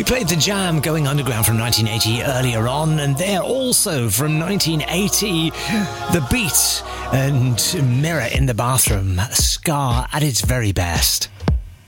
played The Jam, Going Underground from 1980 earlier on, and they're also from 1980, The Beat and Mirror in the Bathroom, ska at its very best.